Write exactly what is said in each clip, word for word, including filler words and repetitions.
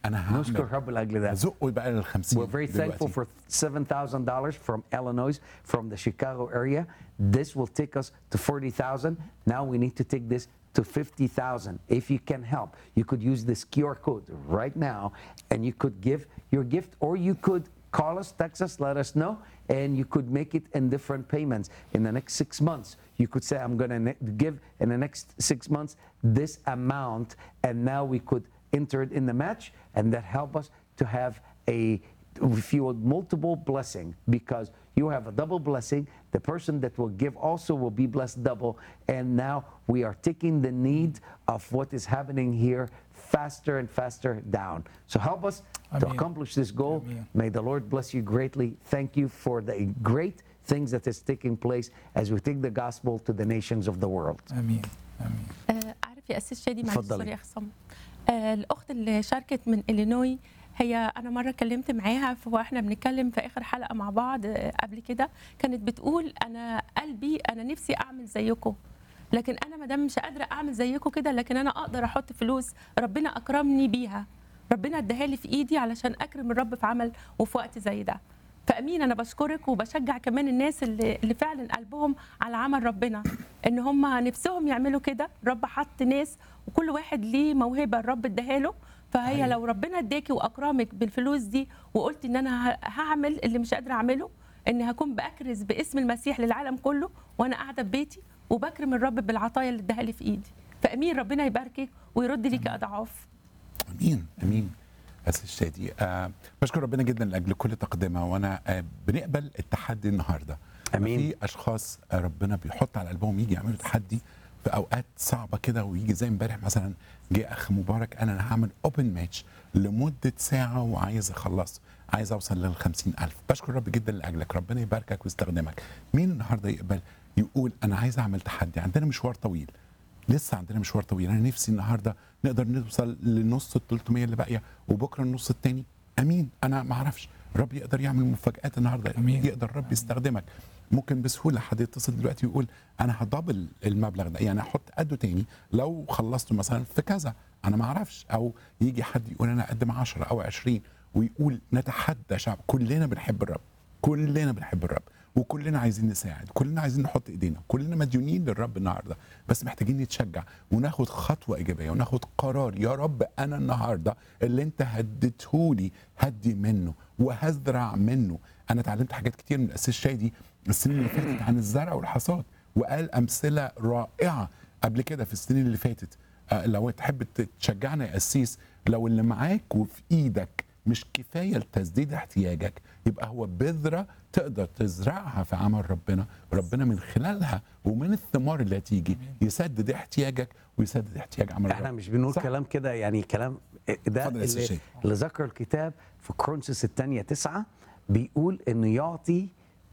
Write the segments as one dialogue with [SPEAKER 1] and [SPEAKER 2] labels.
[SPEAKER 1] انا
[SPEAKER 2] نشكر
[SPEAKER 1] هعمل
[SPEAKER 2] رب لاجل ده.
[SPEAKER 1] هزقه بقى لل خمسين.
[SPEAKER 2] We're very thankful for seven thousand dollars from Illinois, from the Chicago area. This will take us to forty thousand. Now we need to take this to fifty thousand. If you can help, you could use this Q R code right now, and you could give your gift, or you could call us, text us, let us know, and you could make it in different payments. In the next six months, you could say, I'm going to give in the next six months this amount, and now we could enter it in the match, and that help us to have a feel multiple blessing, because you have a double blessing. The person that will give also will be blessed double, and now we are taking the need of what is happening here faster and faster down. So help us to
[SPEAKER 3] Amen.
[SPEAKER 2] accomplish this goal.
[SPEAKER 3] Amen.
[SPEAKER 2] May the Lord bless you greatly. Thank you for the great things that is taking place as we take the gospel to the nations of the world.
[SPEAKER 3] امين امين.
[SPEAKER 4] آه، عارف يا اسيس شادي، معلش
[SPEAKER 2] اتفضلي.
[SPEAKER 4] سوري يا خصم. آه، الاخت اللي شاركت من إلينوي، هي انا مره كلمت معاها واحنا بنتكلم في اخر حلقه مع بعض آه، قبل كده، كانت بتقول انا قلبي انا نفسي اعمل زيكم، لكن انا ما دام مش قادره اعمل زيكم كده، لكن انا اقدر احط فلوس ربنا اكرمني بيها، ربنا اداها لي في ايدي علشان اكرم الرب في عمل وفي وقت زي ده. فامين، انا بشكرك وبشجع كمان الناس اللي, اللي فعلا قلبهم على عمل ربنا، ان هم نفسهم يعملوا كده. رب حط ناس وكل واحد ليه موهبه الرب اداها له، فهي
[SPEAKER 3] أيوة.
[SPEAKER 4] لو ربنا اداكي واكرمك بالفلوس دي وقلت ان انا ه- هعمل اللي مش قادره اعمله، ان هكون بكرز باسم المسيح للعالم كله وانا قاعده في بيتي وبكرم الرب بالعطايا اللي اداها لي في ايدي. فامين، ربنا يباركك ويرد ليكي اضعاف.
[SPEAKER 1] امين امين. أستاذ شادي، آه بشكر ربنا جدا لاجل كل تقدمه، وانا آه بنقبل التحدي النهارده.
[SPEAKER 2] أمين.
[SPEAKER 1] في اشخاص آه ربنا بيحط على قلبهم يجي يعملوا تحدي في اوقات صعبه كده، ويجي زي امبارح مثلا جه اخ مبارك انا أنا هعمل اوبن ماتش لمده ساعه وعايز اخلص، عايز اوصل لل خمسين ألف. بشكر رب جدا لاجلك، ربنا يباركك ويستخدمك. مين النهارده يقبل يقول انا عايز اعمل تحدي؟ عندنا مشوار طويل، لسه عندنا مشوار طويل. انا نفسي النهارده نقدر نوصل لنص ال ثلاثمية اللي باقيه، وبكره النص الثاني. امين. انا ما اعرفش، الرب يقدر يعمل مفاجآت النهارده.
[SPEAKER 3] أمين.
[SPEAKER 1] يقدر الرب يستخدمك. ممكن بسهوله حد يتصل دلوقتي ويقول انا هدبل المبلغ ده، يعني احط قده تاني لو خلصته مثلا في كذا، انا ما اعرفش. او يجي حد يقول انا اقدم عشرة او عشرين، ويقول نتحدى شعب. كلنا بنحب الرب، كلنا بنحب الرب، وكلنا عايزين نساعد، كلنا عايزين نحط ايدينا، كلنا مديونين للرب النهارده، بس محتاجين نتشجع وناخد خطوه ايجابيه وناخد قرار. يا رب انا النهارده اللي انت هديتهولي هدي منه وهزرع منه. انا اتعلمت حاجات كتير من الاسيس شادي السنين اللي فاتت عن الزرع والحصاد، وقال امثله رائعه قبل كده في السنين اللي فاتت. آه لو تحب تشجعنا يا قسيس، لو اللي معاك وفي ايدك مش كفايه لتسديد احتياجك، يبقى هو بذره تقدر تزرعها في عمل ربنا، ربنا من خلالها ومن الثمار اللي هتيجي يسدد احتياجك ويسدد احتياج عمل
[SPEAKER 2] احنا
[SPEAKER 1] الرب.
[SPEAKER 2] مش بنقول
[SPEAKER 1] صح؟
[SPEAKER 2] كلام كده، يعني كلام ده
[SPEAKER 1] اتفضل يا أستاذ
[SPEAKER 2] اللي,
[SPEAKER 1] شادي.
[SPEAKER 2] اللي ذكر الكتاب في كورنثوس الثانية تسعة، بيقول انه يعطي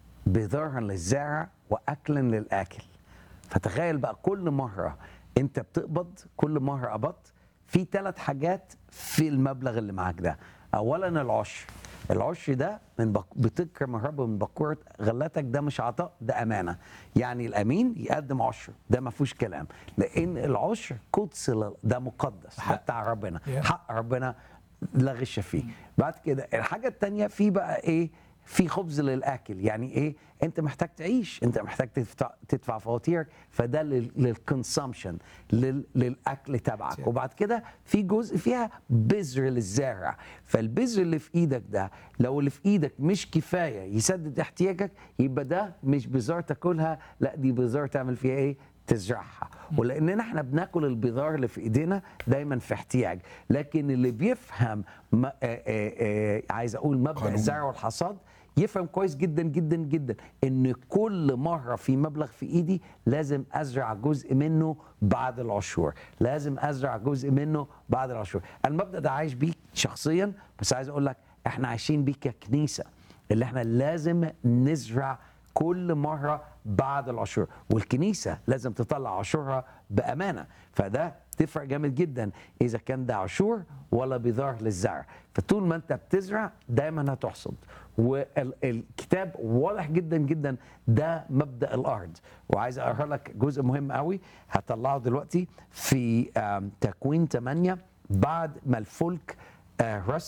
[SPEAKER 2] بذرا للزارع واكلا للاكل. فتخيل بقى كل مره انت بتقبض، كل مره قبضت في ثلاث حاجات في المبلغ اللي معاك ده. اولا العشر، العشر ده من بك... بتكرم الرب من بكوره غلتك، ده مش عطاء، ده امانه. يعني الامين يقدم عشر، ده ما فيهوش كلام، لان العشر قدس لل- ده مقدس، ده
[SPEAKER 3] حق.
[SPEAKER 2] بتاع ربنا،
[SPEAKER 3] Yeah.
[SPEAKER 2] حق ربنا لا غش فيه. بعد كده الحاجه الثانيه في بقى ايه؟ في خبز للاكل. يعني ايه؟ انت محتاج تعيش، انت محتاج تدفع, تدفع فواتيرك، فده للكونسامشن، للاكل تبعك. وبعد كده في جزء فيها بذر للزارع. فالبذر اللي في ايدك ده لو اللي في ايدك مش كفايه يسدد احتياجك، يبقى ده مش بذار تاكلها، لا دي بذار تعمل فيها ايه؟ تزرعها. ولاننا احنا بناكل البذار اللي في ايدينا دايما في احتياج، لكن اللي بيفهم ما آآ آآ عايز اقول مبدا
[SPEAKER 1] قانون.
[SPEAKER 2] الزرع والحصاد يفهم كويس جدا جدا جدا ان كل مره في مبلغ في ايدي لازم ازرع جزء منه بعد العشور، لازم ازرع جزء منه بعد العشور. المبدا ده عايش بيه شخصيا، بس عايز اقول لك احنا عايشين بيه ككنيسه، اللي احنا لازم نزرع كل مرة بعد العشور، والكنيسة لازم تطلع عشورها بأمانة. فده تفرق جامد جدا إذا كان ده عشور ولا بذار للزرع. فطول ما أنت بتزرع دايما هتحصد. والكتاب واضح جدا جدا ده مبدأ الأرض. وعايز أقرأ لك جزء مهم قوي هطلعه دلوقتي في آم، تكوين ثمانية، بعد ما الفلك uh, Russ